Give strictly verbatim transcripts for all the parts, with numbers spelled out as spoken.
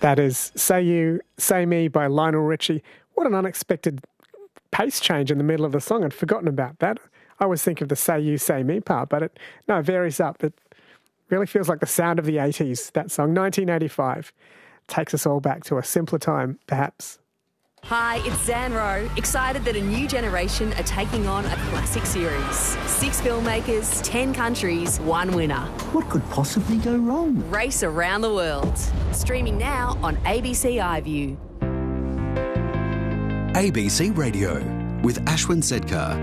That is Say You, Say Me by Lionel Richie. What an unexpected pace change in the middle of the song. I'd forgotten about that. I always think of the Say You, Say Me part, but it no, it varies up. It really feels like the sound of the eighties, that song. nineteen eighty-five takes us all back to a simpler time, perhaps. Hi, it's Zanro, excited that a new generation are taking on a classic series. Six filmmakers, ten countries, one winner. What could possibly go wrong? Race around the world. Streaming now on A B C iView. A B C Radio with Ashwin Sedkar.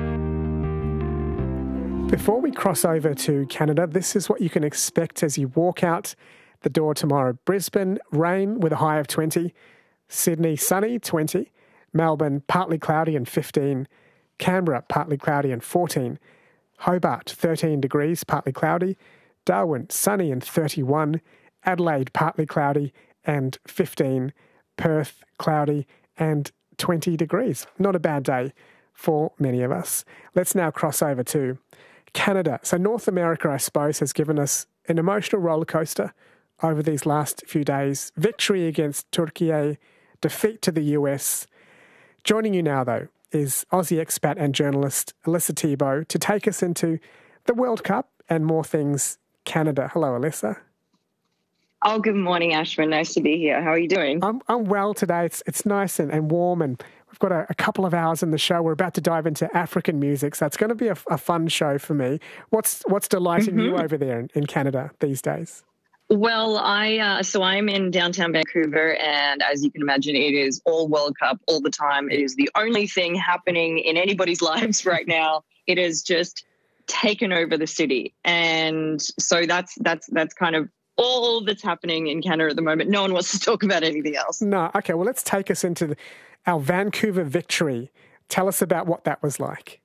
Before we cross over to Canada, this is what you can expect as you walk out the door tomorrow. Brisbane, rain with a high of twenty. Sydney, sunny, twenty. Melbourne, partly cloudy and fifteen. Canberra, partly cloudy and fourteen. Hobart, thirteen degrees, partly cloudy. Darwin, sunny and thirty-one. Adelaide, partly cloudy and fifteen. Perth, cloudy and twenty degrees. Not a bad day for many of us. Let's now cross over to Canada. So North America, I suppose, has given us an emotional roller coaster over these last few days. Victory against Turkey, defeat to the U S. Joining you now, though, is Aussie expat and journalist Alyssa Thibault to take us into the World Cup and more things Canada. Hello, Alyssa. Oh, good morning, Ashwin. Nice to be here. How are you doing? I'm I'm well today. It's it's nice and, and warm, and we've got a, a couple of hours in the show. We're about to dive into African music, so it's going to be a, a fun show for me. What's what's delighting mm-hmm. you over there in, in Canada these days? Well, I uh, so I'm in downtown Vancouver, and as you can imagine, it is all World Cup all the time. It is the only thing happening in anybody's lives right now. It has just taken over the city, and so that's that's that's kind of all that's happening in Canada at the moment. No one wants to talk about anything else. No, okay. Well, let's take us into the, our Vancouver victory. Tell us about what that was like.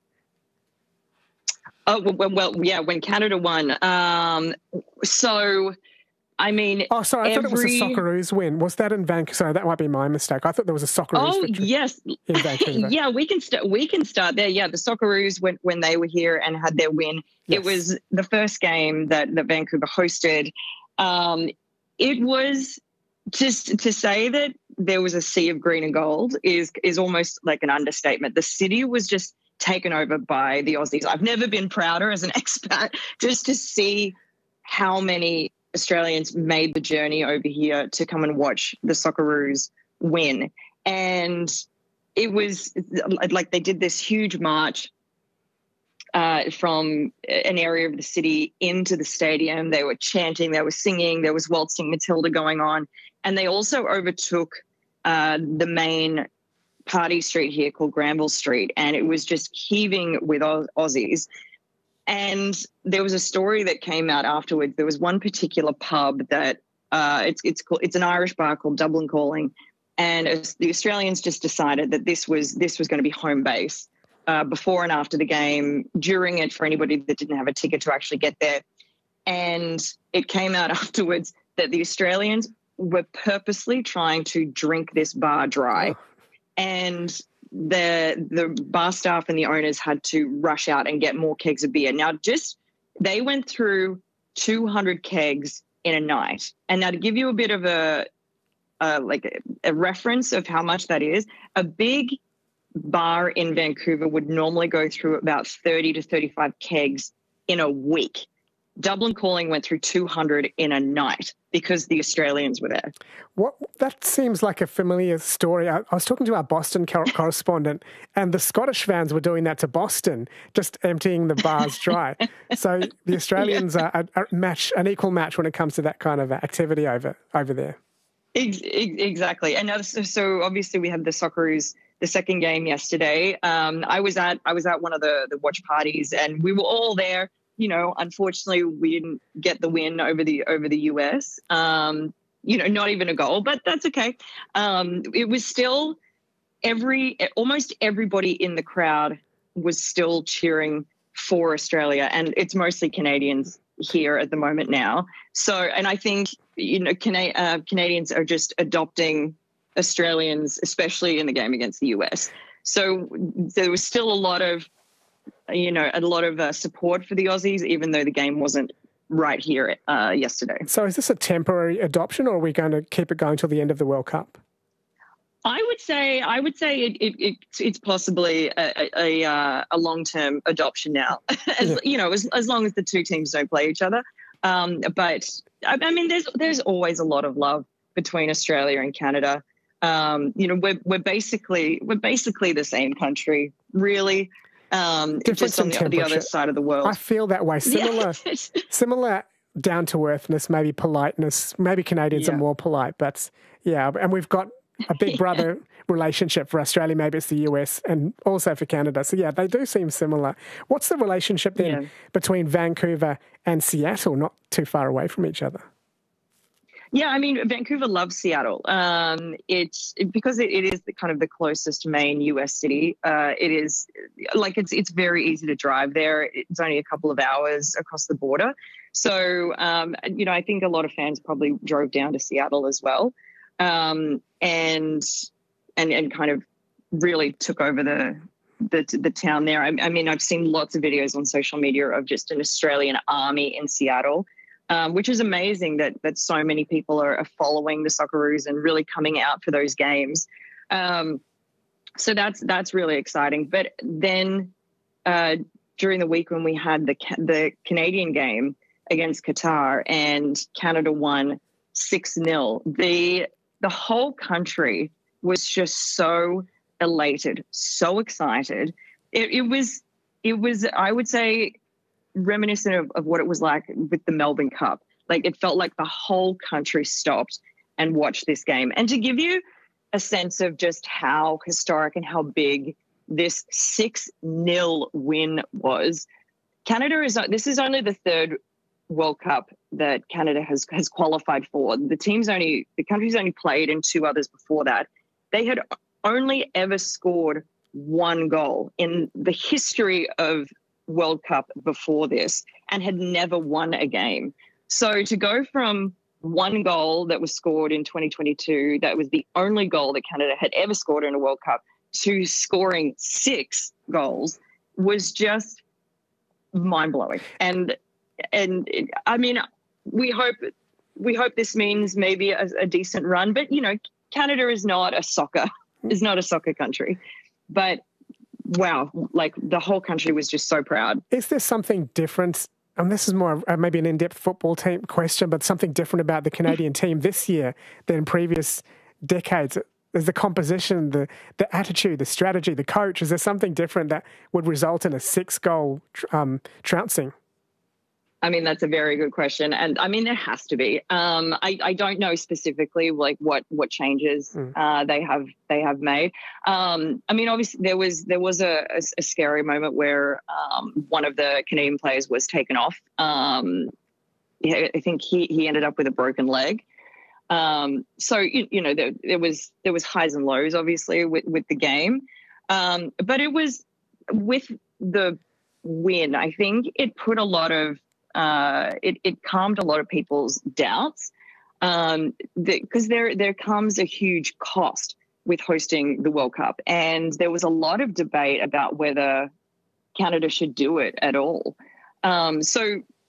Oh well, well yeah. When Canada won, um, so. I mean, oh, sorry, I every... thought it was a Socceroos win. Was that in Vancouver? Sorry, that might be my mistake. I thought there was a Socceroos oh, victory yes. in Vancouver. yeah, we can start. We can start there. Yeah, the Socceroos when when they were here and had their win. Yes. It was the first game that that Vancouver hosted. Um, it was just to say that there was a sea of green and gold is is almost like an understatement. The city was just taken over by the Aussies. I've never been prouder as an expat just to see how many Australians made the journey over here to come and watch the Socceroos win. And it was like they did this huge march uh, from an area of the city into the stadium. They were chanting, they were singing, there was Waltzing Matilda going on. And they also overtook uh, the main party street here called Granville Street. And it was just heaving with Auss- Aussies. And there was a story that came out afterwards. There was one particular pub that uh, it's it's called, it's an Irish bar called Dublin Calling, and as the Australians just decided that this was this was going to be home base uh, before and after the game, during it for anybody that didn't have a ticket to actually get there. And it came out afterwards that the Australians were purposely trying to drink this bar dry, and the the bar staff and the owners had to rush out and get more kegs of beer. Now, just they went through two hundred kegs in a night. And now to give you a bit of a, a like a, a reference of how much that is, a big bar in Vancouver would normally go through about thirty to thirty-five kegs in a week. Dublin Calling went through two hundred in a night because the Australians were there. What that seems like a familiar story. I, I was talking to our Boston cor- correspondent, and the Scottish fans were doing that to Boston, just emptying the bars dry. So the Australians yeah. are a, a match, an equal match when it comes to that kind of activity over over there. Exactly, and now, so, so obviously we had the Socceroos, the second game yesterday. Um, I was at I was at one of the the watch parties, and we were all there. You know, unfortunately, we didn't get the win over the over the U S. Um, you know, not even a goal, but that's okay. Um, it was still every almost everybody in the crowd was still cheering for Australia, and it's mostly Canadians here at the moment now. So, and I think you know, Cana- uh, Canadians are just adopting Australians, especially in the game against the U S. So there was still a lot of you know, a lot of uh, support for the Aussies, even though the game wasn't right here uh, yesterday. So is this a temporary adoption, or are we going to keep it going till the end of the World Cup? I would say I would say it, it, it it's possibly a a, a, a long term adoption now. as, yeah. You know, as as long as the two teams don't play each other. Um, but I, I mean, there's there's always a lot of love between Australia and Canada. Um, you know, we're we're basically we're basically the same country, really. Um, just on the, the other side of the world. I feel that way. Similar, yeah. similar down to earthness, maybe politeness. Maybe Canadians yeah. are more polite, but yeah, and we've got a big brother yeah. relationship for Australia. Maybe it's the U S and also for Canada. So yeah, they do seem similar. What's the relationship then yeah. between Vancouver and Seattle? Not too far away from each other. Yeah, I mean, Vancouver loves Seattle. Um, it's because it, it is the kind of the closest main U S city. Uh, it is like it's it's very easy to drive there. It's only a couple of hours across the border. So, um, you know, I think a lot of fans probably drove down to Seattle as well, um, and and and kind of really took over the the, the town there. I, I mean, I've seen lots of videos on social media of just an Australian army in Seattle. Um, which is amazing that that so many people are, are following the Socceroos and really coming out for those games. Um, so that's that's really exciting. But then uh, during the week when we had the the Canadian game against Qatar and Canada won six nil, the the whole country was just so elated, so excited. It, it was it was I would say. reminiscent of, of what it was like with the Melbourne Cup. Like it felt like the whole country stopped and watched this game. And to give you a sense of just how historic and how big this six nil win was, Canada is, this is only the third World Cup that Canada has, has qualified for. The team's only, the country's only played in two others before that. They had only ever scored one goal in the history of World Cup before this and had never won a game. So to go from one goal that was scored in twenty twenty-two, that was the only goal that Canada had ever scored in a World Cup, to scoring six goals was just mind-blowing. And and it, I mean, we hope we hope this means maybe a, a decent run, but you know, Canada is not a soccer is not a soccer country, but wow, like the whole country was just so proud. Is there something different? And this is more uh, maybe an in-depth football team question, but something different about the Canadian team this year than previous decades? Is the composition, the the attitude, the strategy, the coach? Is there something different that would result in a six-goal um, trouncing? I mean, that's a very good question. And I mean, there has to be. Um, I, I don't know specifically like what, what changes mm. uh, they have they have made. Um, I mean, obviously there was there was a, a, a scary moment where um, one of the Canadian players was taken off. Um, I think he, he ended up with a broken leg. Um, so, you, you know, there, there was there was highs and lows, obviously, with, with the game. Um, but it was with the win, I think it put a lot of Uh, it, it calmed a lot of people's doubts um, because the, there there comes a huge cost with hosting the World Cup. And there was a lot of debate about whether Canada should do it at all. Um, so,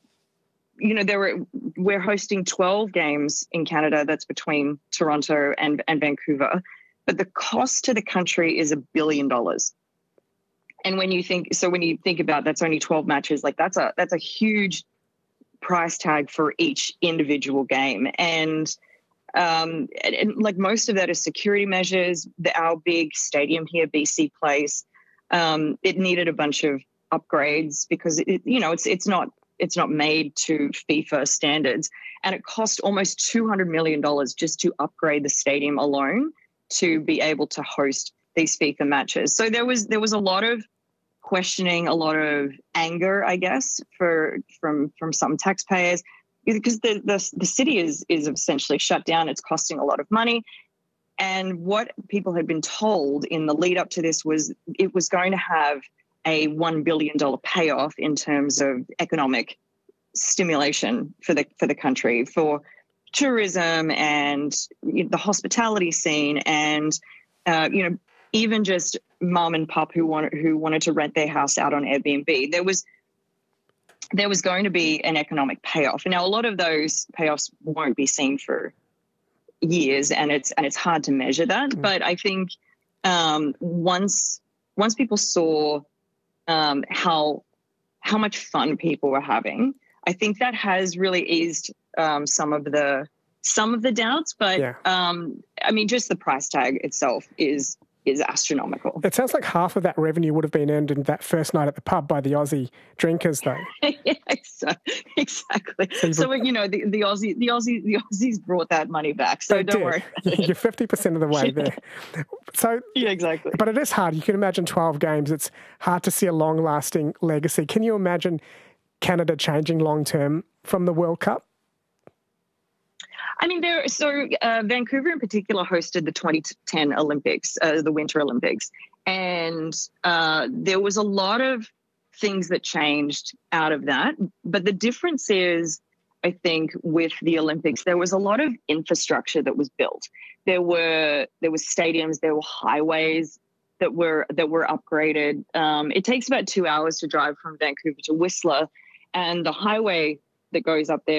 you know, there were, we're hosting twelve games in Canada. That's between Toronto and, and Vancouver. But the cost to the country is a billion dollars. And when you think, so when you think about that's only twelve matches, like that's a that's a huge price tag for each individual game. And, um, and, and like most of that is security measures. The, our big stadium here, B C Place, um, it needed a bunch of upgrades because it, you know, it's, it's not, it's not made to FIFA standards. And it cost almost two hundred million dollars just to upgrade the stadium alone to be able to host these FIFA matches. So there was, there was a lot of questioning, a lot of anger, I guess, for from from some taxpayers, because the, the the city is is essentially shut down. It's costing a lot of money. And what people had been told in the lead up to this was it was going to have a one billion dollars payoff in terms of economic stimulation for the for the country, for tourism and the hospitality scene, and uh, you know, even just mom and pop who wanted who wanted to rent their house out on Airbnb. There was there was going to be an economic payoff. Now, a lot of those payoffs won't be seen for years, and it's and it's hard to measure that. Mm. But I think um, once once people saw um, how how much fun people were having, I think that has really eased um, some of the some of the doubts. But yeah. um, I mean, just the price tag itself is. is astronomical. It sounds like half of that revenue would have been earned in that first night at the pub by the Aussie drinkers, though. yeah, exactly. So, so you know, the, the Aussie, the Aussie, the Aussies brought that money back. So don't did. worry. You're fifty percent of the way there. So yeah, exactly. But it is hard. You can imagine twelve games. It's hard to see a long-lasting legacy. Can you imagine Canada changing long-term from the World Cup? I mean, there. So uh, Vancouver in particular hosted the twenty ten Olympics, uh, the Winter Olympics, and uh, there was a lot of things that changed out of that. But the difference is, I think, with the Olympics, there was a lot of infrastructure that was built. There were there were stadiums, there were highways that were that were upgraded. Um, it takes about two hours to drive from Vancouver to Whistler, and the highway that goes up there